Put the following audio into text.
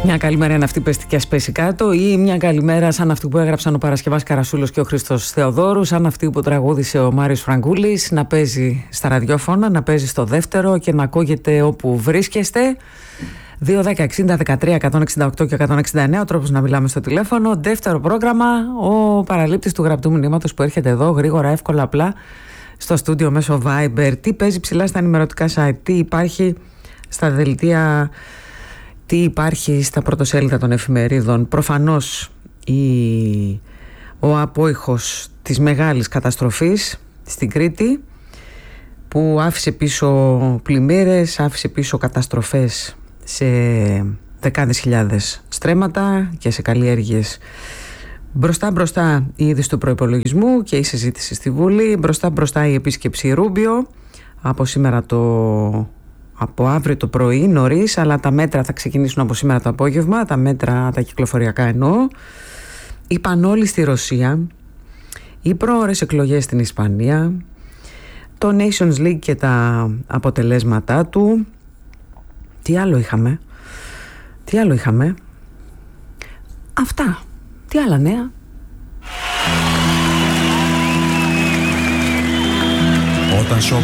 Μια καλημέρα είναι αυτή πες και ας πέσει κάτω, ή μια καλημέρα σαν αυτή που έγραψαν ο Παρασκευάς Καρασούλος και ο Χρήστος Θεοδόρου, σαν αυτή που τραγούδισε ο Μάριος Φραγκούλης, να παίζει στα ραδιόφωνα, να παίζει στο δεύτερο και να ακούγεται όπου βρίσκεστε. 2-10-60-13-168 και 169 ο τρόπος να μιλάμε στο τηλέφωνο. Δεύτερο πρόγραμμα, ο παραλήπτης του γραπτού μηνύματος που έρχεται εδώ γρήγορα, εύκολα, απλά στο στούντιο μέσω Viber. Τι παίζει ψηλά στα ενημερωτικά site, τι υπάρχει στα δελτία, τι υπάρχει στα πρωτοσέλιδα των εφημερίδων. Προφανώς ο απόϊχος της μεγάλης καταστροφής στην Κρήτη, που άφησε πίσω πλημμύρες, άφησε πίσω καταστροφές σε δεκάδες χιλιάδες στρέμματα και σε καλλιέργειες. Μπροστά η είδηση του προϋπολογισμού και η συζήτηση στη Βουλή. Μπροστά η επίσκεψη Ρούμπιο από αύριο το πρωί νωρίς, αλλά τα μέτρα θα ξεκινήσουν από σήμερα το απόγευμα, τα μέτρα τα κυκλοφοριακά εννοώ. Η πανόλη στη Ρωσία, οι πρόωρες εκλογές στην Ισπανία, το Nations League και τα αποτελέσματά του. Τι άλλο είχαμε? Αυτά. Τι άλλα νέα? Όταν σου